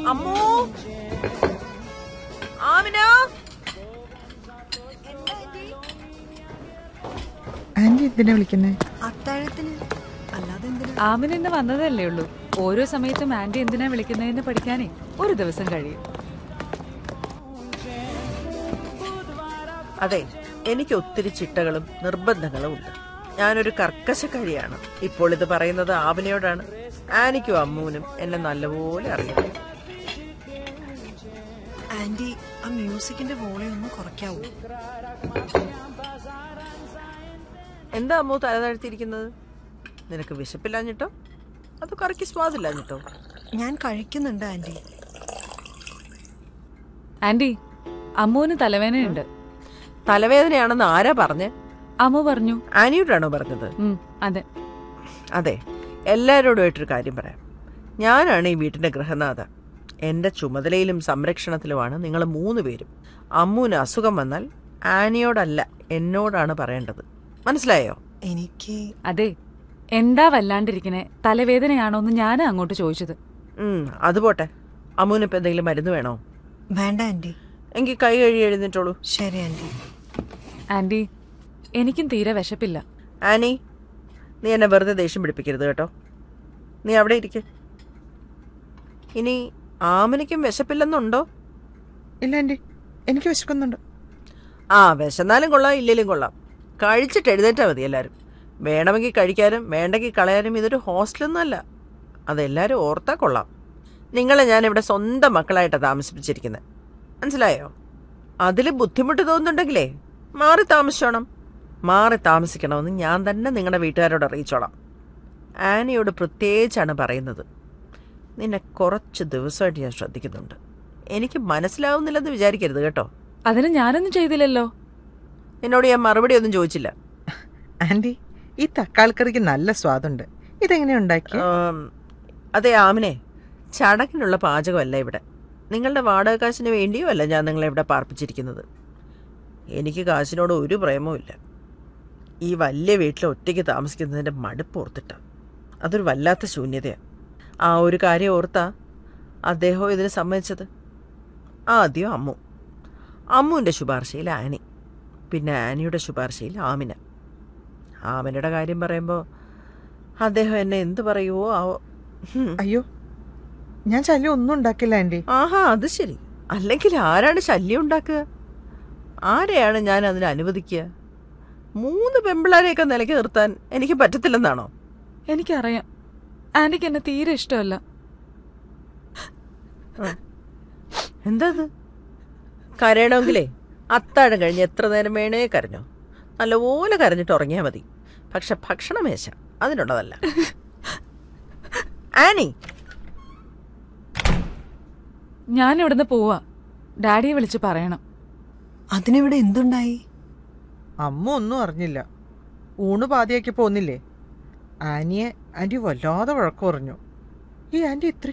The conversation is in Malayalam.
അമ്മോ, ആമിന. ആന്റി എന്തിനാ വിളിക്കുന്നേ? അത്താഴത്തിന്. അല്ലാതെ എന്തിനാ? ആമിന ഇന്ന് വന്നതല്ലേ ഉള്ളൂ. ഓരോ സമയത്തും ആന്റി എന്തിനാ വിളിക്കുന്നതെന്ന് പഠിക്കാനേ ഒരു ദിവസം കഴിയും. അതെ, എനിക്ക് ഒത്തിരി ചിട്ടകളും നിർബന്ധങ്ങളും ഉണ്ട്. ഞാനൊരു കർക്കശക്കാരിയാണ്. ഇപ്പോൾ ഇത് പറയുന്നത് ആമിനയോടാണ്. ആനിക്കും അമ്മൂനും എന്നെ നല്ലപോലെ അറിയാം. ആന്റി, ആ മ്യൂസിക്കിന്റെ വോളിയം ഒന്ന് കുറയ്ക്കാവോ? എന്താ അമ്മൂ തല താഴ്ത്തിയിരിക്കുന്നത്? നിനക്ക് വിശപ്പില്ലാഞ്ഞിട്ടോ അതോ കറിക്ക് സ്വാദില്ലാഞ്ഞിട്ടോ? ഞാൻ കഴിക്കുന്നുണ്ട് ആന്റി. ആന്റി, അമ്മുവിന് തലവേദനയുണ്ട്. തലവേദനയാണെന്ന് ആരാ പറഞ്ഞേ? അമ്മു പറഞ്ഞു. ആനിയോടാണോ പറഞ്ഞത്? അതെ. അതെ, എല്ലാവരോടുമായിട്ടൊരു കാര്യം പറയാം. ഞാനാണ് ഈ വീട്ടിന്റെ ഗൃഹനാഥ. എന്റെ ചുമതലയിലും സംരക്ഷണത്തിലുമാണ് നിങ്ങൾ 3 പേരും. അമ്മൂന് അസുഖം വന്നാൽ ആനിയോടല്ല, എന്നോടാണ് പറയേണ്ടത്. മനസ്സിലായോ? എനിക്ക് അതെ, എന്താ വല്ലാണ്ടിരിക്കണേ? തലവേദനയാണോന്ന് ഞാനാ അങ്ങോട്ട് ചോദിച്ചത്. അത് പോട്ടെ. അമ്മൂനിപ്പോ എന്തെങ്കിലും മരുന്ന് വേണോ? വേണ്ട ആന്റി. എങ്കിൽ കൈ കഴുകി എഴുന്നേറ്റോളൂ. ശരി ആന്റി. ആന്റി, എനിക്കും തീരെ വിശപ്പില്ല. ആനി, നീ എന്നെ വെറുതെ ദേഷ്യം പിടിപ്പിക്കരുത് കേട്ടോ. നീ അവിടെ ഇരിക്ക. ഇനി ആമനിക്കും വിശപ്പില്ലെന്നുണ്ടോ? ഇല്ല ആന്റി, എനിക്ക് വിശക്കുന്നുണ്ട്. വിശന്നാലും കൊള്ളാം, ഇല്ലേലും കൊള്ളാം. കഴിച്ചിട്ട് എഴുന്നേറ്റാൽ മതി എല്ലാവരും. വേണമെങ്കിൽ കഴിക്കാനും വേണ്ടെങ്കിൽ കളയാനും ഇതൊരു ഹോസ്റ്റലൊന്നുമല്ല. അതെല്ലാവരും ഓർത്താൽ കൊള്ളാം. നിങ്ങളെ ഞാനിവിടെ സ്വന്തം മക്കളായിട്ടാണ് താമസിപ്പിച്ചിരിക്കുന്നത്. മനസ്സിലായോ? അതിൽ ബുദ്ധിമുട്ട് തോന്നുന്നുണ്ടെങ്കിലേ മാറി താമസിച്ചോണം. മാറി താമസിക്കണമെന്ന് ഞാൻ തന്നെ നിങ്ങളുടെ വീട്ടുകാരോട് അറിയിച്ചോളാം. ആനിയോട് പ്രത്യേകിച്ചാണ് പറയുന്നത്. നിന്നെ കുറച്ച് ദിവസമായിട്ട് ഞാൻ ശ്രദ്ധിക്കുന്നുണ്ട്. എനിക്ക് മനസ്സിലാവുന്നില്ലെന്ന് വിചാരിക്കരുത് കേട്ടോ. അതിന് ഞാനൊന്നും ചെയ്തില്ലല്ലോ. എന്നോട് ഞാൻ മറുപടി ഒന്നും ചോദിച്ചില്ല. ആന്റി, ഈ തക്കാളിക്കറിക്ക് നല്ല സ്വാദുണ്ട്. ഇതെങ്ങനെയാ ഉണ്ടാക്കി? അതെ ആമിനെ, ചടങ്ങിനുള്ള പാചകമല്ല ഇവിടെ. നിങ്ങളുടെ വാടക കാശിന് വേണ്ടിയോ അല്ല ഞാൻ നിങ്ങളെ ഇവിടെ പാർപ്പിച്ചിരിക്കുന്നത്. എനിക്ക് കാശിനോട് ഒരു പ്രേമവും ഇല്ല. ഈ വലിയ വീട്ടിൽ ഒറ്റയ്ക്ക് താമസിക്കുന്നതിൻ്റെ മടുപ്പ് ഓർത്തിട്ടാണ്. അതൊരു വല്ലാത്ത ശൂന്യതയാണ്. ആ ഒരു കാര്യം ഓർത്താ അദ്ദേഹം ഇതിന് സമ്മതിച്ചത്. ആദ്യം അമ്മുവിൻ്റെ ശുപാർശയിൽ ആനി, പിന്നെ ആനിയുടെ ശുപാർശയിൽ ആമിന. ആമിനയുടെ കാര്യം പറയുമ്പോൾ അദ്ദേഹം എന്നെ എന്ത് പറയുമോ ആവോ. അയ്യോ, ഞാൻ ശല്യം ഒന്നും ഉണ്ടാക്കില്ല ആന്റി. ആഹാ, അത് ശരി. അല്ലെങ്കിൽ ആരാണ് ശല്യം ഉണ്ടാക്കുക? ആരെയാണ് ഞാൻ അതിന് അനുവദിക്കുക? 3 പെമ്പിളാരെയൊക്കെ നിലയ്ക്ക് നിർത്താൻ എനിക്ക് പറ്റത്തില്ലെന്നാണോ? എനിക്കറിയാം, ആന്റിക്ക് എന്നെ തീരെ ഇഷ്ടമല്ല. എന്താ അത്? കരയണമെങ്കിലേ അത്താഴം കഴിഞ്ഞ് എത്ര നേരം വേണേ കരഞ്ഞോ. നല്ലപോലെ കരഞ്ഞിട്ട് ഉറങ്ങിയാൽ മതി. പക്ഷെ ഭക്ഷണമേശ അതിനുള്ളതല്ല. ആനി, ഞാൻ ഇവിടുന്ന് പോവാ. ഡാഡിയെ വിളിച്ച് പറയണം. അതിനിവിടെ എന്തുണ്ടായി? അമ്മ ഒന്നും അറിഞ്ഞില്ല. ഊണ് പാതിയാക്കി പോന്നില്ലേ? ആന്റിയെ ആന്റി വല്ലാതെ വഴക്കു പറഞ്ഞു. ഈ ആന്റി ഇത്ര